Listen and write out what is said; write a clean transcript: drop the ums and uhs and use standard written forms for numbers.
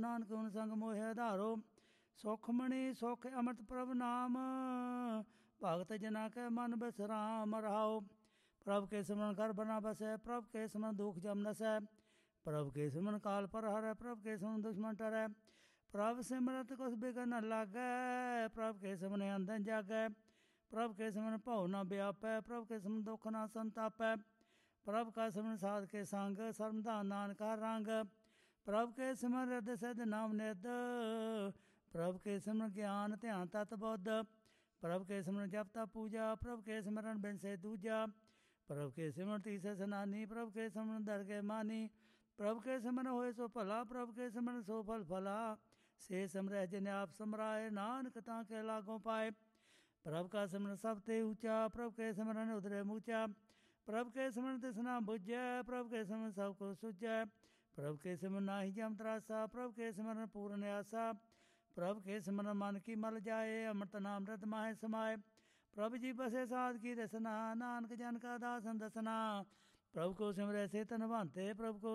ਨਾਨਕ ਹੁਨ ਸੰਗ ਮੋਹਿ ਆਧਾਰੋ। ਸੁਖਮਣੀ ਸੁਖ ਅੰਮ੍ਰਿਤ ਪ੍ਰਭ ਨਾਮ, ਭਗਤ ਜਨਾ ਕੈ ਮਨ ਬਿਸਰਾਮ ਰਹਾਓ। ਪ੍ਰਭ ਕੇ ਸਿਮਰਨ ਕਰ ਬਨਾ ਬਸੈ, ਪ੍ਰਭ ਕੇ ਸਿਮਰਨ ਦੁਖ ਜਮ ਨਸੈ। ਪ੍ਰਭ ਕੇ ਸਿਮਰਨ ਕਾਲ ਪਰ ਹਰੈ, ਪ੍ਰਭ ਕੇ ਸਿਮਰਨ ਦੁਸ਼ਮਨ ਟਰੈ। ਪ੍ਰਭ ਸਿਮਰਤ ਕੁਛ ਬਿਘਨ ਨ ਲਾਗੈ, ਪ੍ਰਭ ਕੇ ਸਿਮਰਨ ਅੰਧਨ ਜਾਗੈ। ਪ੍ਰਭ ਕੇ ਸਿਮਰਨ ਭਉ ਨ ਵਿਆਪੈ, ਪ੍ਰਭ ਕੇ ਸਿਮਰਨ ਦੁਖ ਨ ਸੰਤਾਪੈ। ਪ੍ਰਭ ਕਾ ਸਿਮਰਨ ਸਾਧ ਕੇ ਸੰਗ, ਸਰਮਧਾਨ ਨਾਨਕ ਹਰ ਰੰਗ। ਪ੍ਰਭ ਕੇ ਸਿਮਰਨ ਰਿੱਧ ਸਿੱਧ ਨਾਮ ਨਿਧ, ਪ੍ਰਭ ਕੇ ਸਿਮਰਨ ਗਿਆਨ ਧਿਆਨ ਤਤ ਬੁੱਧ। ਪ੍ਰਭ ਕੇ ਸਿਮਰਨ ਜਪ ਤਪ ਪੂਜਾ, ਪ੍ਰਭ ਕੇ ਸਿਮਰਨ ਬਿਨ ਸੇ ਦੂਜਾ। ਪ੍ਰਭ ਕੇ ਸਿਮਰਨ ਤੀਸੈ ਸਨਾਨੀ, ਪ੍ਰਭ ਕੇ ਸਿਮਰਨ ਦਰਗਹਿ ਮਾਨੀ। ਪ੍ਰਭ ਕੇ ਸਿਮਰਨ ਹੋਏ ਸੋ ਭਲਾ, ਪ੍ਰਭ ਕੇ ਸਿਮਰਨ ਸੋ ਫਲ ਫਲਾ। ਸੇ ਸਿਮਰਹਿ ਜਿਨ ਆਪ ਸਮਰਾਏ, ਨਾਨਕ ਤਾਂ ਕੇ ਲਾਗੋਂ ਪਾਏ। ਪ੍ਰਭ ਕਾ ਸਿਮਰਨ ਸਭ ਤੇ ਊਚਾ, ਪ੍ਰਭ ਕੇ ਸਿਮਰਨ ਉਦਰੇ ਮੂਚਾ। ਪ੍ਰਭ ਕੇ ਸਿਮਰਨ ਤਿਸ ਨਾ ਬੁਝੈ, ਪ੍ਰਭ ਕੇ ਸਿਮਰਨ ਸਭ ਕੋ ਸੁਝੈ। ਪ੍ਰਭ ਕੇ ਸਿਮਰਨ ਨਾਹੀ ਜਮ ਤਰਾਸਾ, ਪ੍ਰਭ ਕੇ ਸਿਮਰਨ ਪੂਰਨ ਆਸਾ। ਪ੍ਰਭ ਕੇ ਸਿਮਰਨ ਮਨ ਕੀ ਮਲ ਜਾਏ, ਅੰਮ੍ਰਿਤ ਨਾਮ ਰਤ ਮਾਹਿ ਸਮਾਏ। ਪ੍ਰਭ ਜੀ ਬਸੇ ਸਾਧ ਕੀ ਰਸਨਾ, ਨਾਨਕ ਜਨ ਕਾ ਦਾਸਨ ਦਸਨਾ। ਪ੍ਰਭ ਕੋ ਸਿਮਰੈ ਸੇ ਤਨ ਭਾਂਤੇ, ਪ੍ਰਭ ਕੋ